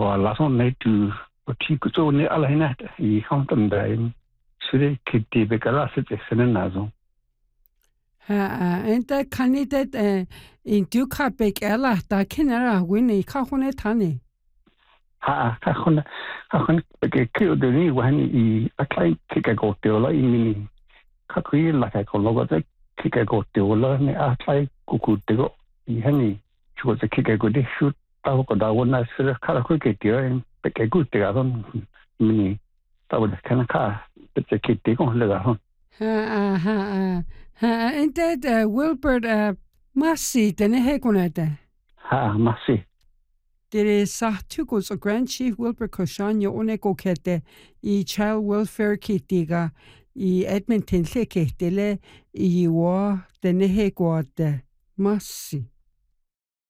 qua la son ne tu ti ku to ne ala hina I hantam dai sure kitti be kala se tsene nazo انت candidate in du ka bek ela da kinera wini ka hone tani ka khona ke de ni wani I atlai kika go te ola I mini ka kui la ka ko logo te kika go te ola ne atlai ku te go I hani chu te kika go de shoot ta ko da wona sure ka ku ke te pe ke ku te ga don mini ta wo kana ka te ke te ko le ga hon انت Wilbert Massey denne he kunete masi Dere sahtuko so Grand Chief Wilbur Koshanya oneko kete I Child Welfare Kitiga I Edmonton le ketele I wa dene he kwate masi